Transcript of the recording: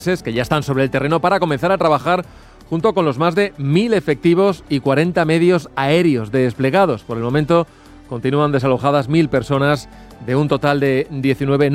que ya están sobre el terreno para comenzar a trabajar junto con los más de 1.000 efectivos y 40 medios aéreos desplegados. Por el momento continúan desalojadas 1.000 personas de un total de 19